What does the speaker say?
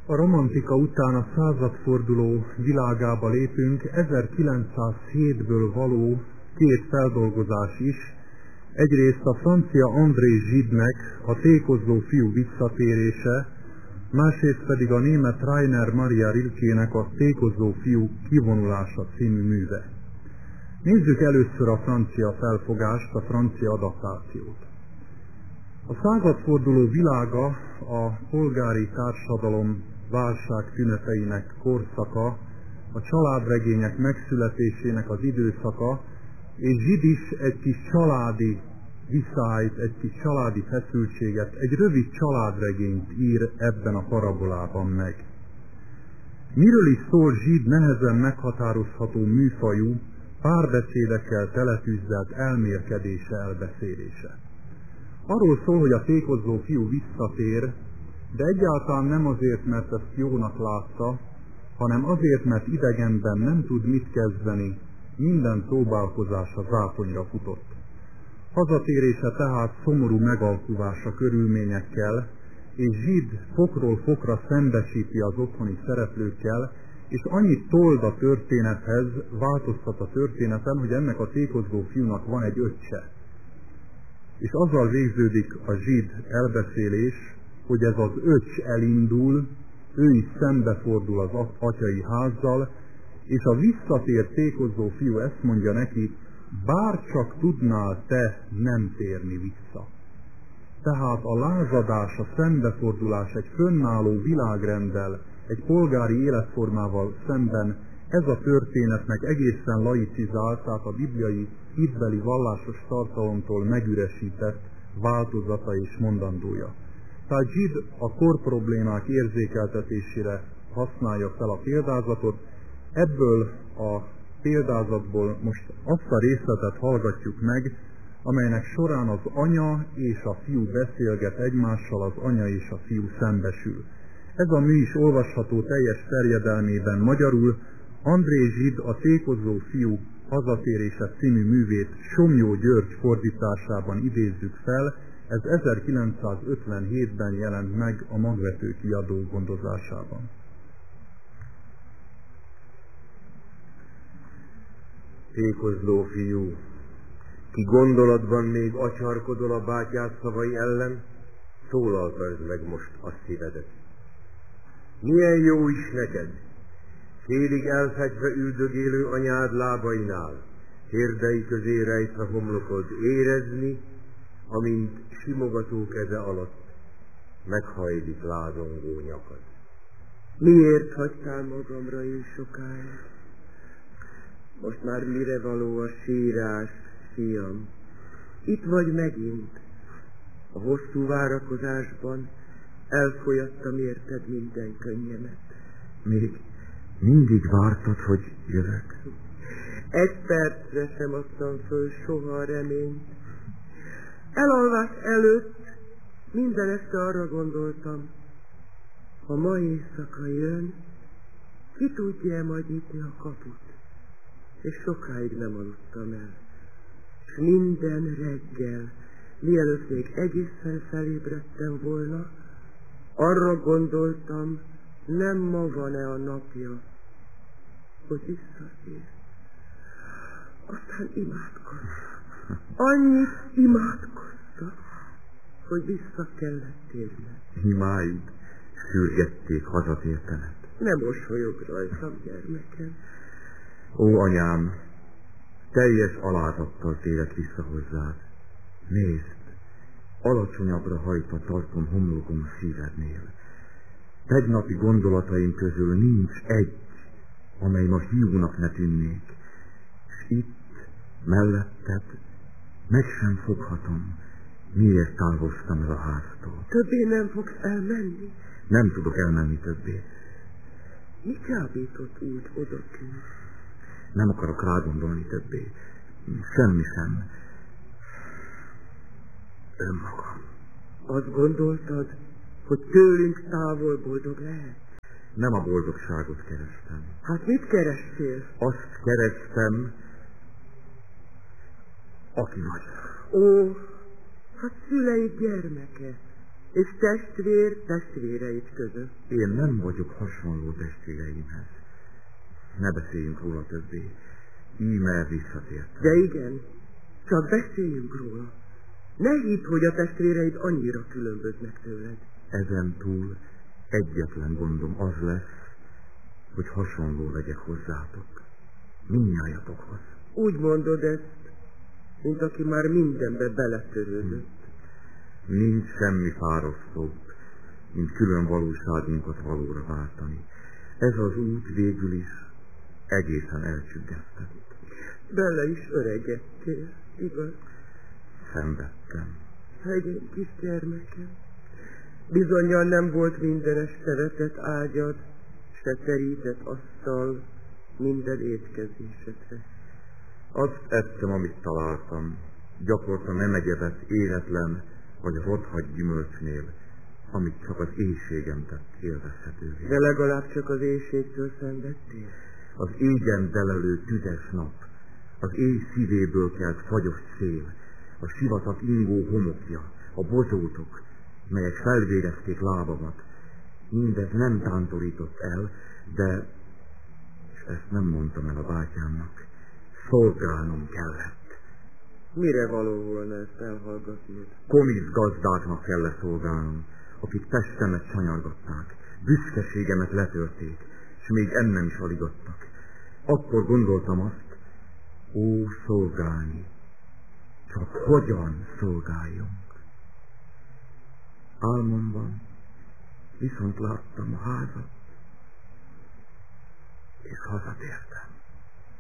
A romantika után a századforduló világába lépünk, 1907-ből való két feldolgozás is. Egyrészt a francia André Gidenek A tékozló fiú visszatérése, másrészt pedig a német Rainer Maria Rilkének A tékozló fiú kivonulása című műve. Nézzük először a francia felfogást, a francia adaptációt. A századforduló világa a polgári társadalom válság tüneteinek korszaka, a családregények megszületésének az időszaka, és Gide is egy kis családi viszályt, egy kis családi feszültséget, egy rövid családregényt ír ebben a parabolában meg. Miről is szól Gide nehezen meghatározható műfajú, párbeszédekkel teletűzzelt elmélkedése, elbeszélése? Arról szól, hogy a tékozló fiú visszatér, de egyáltalán nem azért, mert ezt jónak látta, hanem azért, mert idegenben nem tud mit kezdeni, minden próbálkozása zátonyra futott. Hazatérése tehát szomorú megalkuvása körülményekkel, és Gide fokról fokra szembesíti az otthoni szereplőkkel, és annyit told a történethez, változtat a történeten, hogy ennek a tékozló fiúnak van egy öccse. És azzal végződik a Gide elbeszélés, hogy ez az öcs elindul, ő is szembefordul az atyai házzal, és a visszatért tékozló fiú ezt mondja neki, bárcsak tudnál te nem térni vissza. Tehát a lázadás, a szembefordulás egy fönnálló világrenddel, egy polgári életformával szemben, ez a történetnek egészen laicizált, tehát a bibliai hitbeli vallásos tartalomtól megüresített változata és mondandója. Tehát Gide a korproblémák érzékeltetésére használja fel a példázatot. Ebből a példázatból most azt a részletet hallgatjuk meg, amelynek során az anya és a fiú beszélget egymással, az anya és a fiú szembesül. Ez a mű is olvasható teljes terjedelmében magyarul. André Gide A tékozló fiú hazatérése című művét Somlyó György fordításában idézzük fel, ez 1957-ben jelent meg a Magvető kiadó gondozásában. Tékozló fiú, ki gondolatban még acsarkodol a bátyád szavai ellen, szólaltasd meg most a szívedet. Milyen jó is neked, félig elfegyve üldögélő anyád lábainál, térdei közé rejtve homlokod, érezni, amint simogató keze alatt meghajlik lázongó nyakad. Miért hagytál magamra én sokáig? Most már mire való a sírás, fiam? Itt vagy megint. A hosszú várakozásban elfolyattam érted minden könnyemet. Még mindig vártad, hogy jövök? Egy percre sem adtam föl soha a reményt. Elalvás előtt minden este arra gondoltam, ha ma éjszaka jön, ki tudja majd nyitni a kaput. És sokáig nem aludtam el. És minden reggel, mielőtt még egészen felébredtem volna, arra gondoltam, nem ma van-e a napja, hogy visszatér. Aztán imádkoztam. Annyit imádkoztam, hogy vissza kellett térnem. Imáid sürgették hazatértenet. Nem mosolyog rajtam, gyermekem. Ó, anyám, teljes alázattal térek vissza hozzád. Nézd, alacsonyabbra hajtva tartom homlokom a szívednél. Tegnapi gondolataim közül nincs egy, amely ma hiúnak ne tűnnék. És itt, melletted, meg sem foghatom, miért távoztam el a háztól. Többé nem fogsz elmenni? Nem tudok elmenni többé. Mi csábított úgy odakint? Nem akarok rágondolni többé. Semmi sem. Önmagam. Azt gondoltad, hogy tőlünk távol boldog lehet? Nem a boldogságot kerestem. Hát mit kerestél? Azt kerestem, aki vagy. Ó, hát szüleid gyermeke. és testvér testvéreit között. Én nem vagyok hasonló testvéreimhez. Ne beszéljünk róla többé. Íme visszatértem. De igen, csak beszéljünk róla. Ne hidd, hogy a testvéreid annyira különböznek tőled. Ezen túl egyetlen gondom az lesz, hogy hasonló legyek hozzátok. Mindnyájatokhoz. Úgy mondod ezt, mint aki már mindenbe beletörődött. Nincs semmi fárasztóbb, mint külön valóságunkat valóra váltani. Ez az út végül is egészen elcsüggesztett. Bele is öregedtél, igaz? Szenvedtem. Szegény kisgyermekem. Bizonnyal nem volt mindenes szeretett ágyad, se terített asztal minden étkezésedre. Azt ettem, amit találtam. Gyakorta nem egyebet éretlen vagy rothadt gyümölcsnél, amit csak az éjségem tett élvezhetővé. De legalább csak az éjségtől szenvedtél? Az égen delelő tüzes nap, az éj szívéből kelt fagyos szél, a sivatag ingó homokja, a bozótok, melyek felvérezték lábamat, mindez nem tántorított el, de, és ezt nem mondtam el a bátyámnak, szolgálnom kellett. Mire való volna ezt elhallgatni? Komisz gazdáknak kellett szolgálnom, akik testemet sanyargatták, büszkeségemet letörték, és még ennem is aligattak. Akkor gondoltam azt, ó, szolgálni, csak hogyan szolgáljunk. Álmomban viszont láttam a házat, és hazatértem.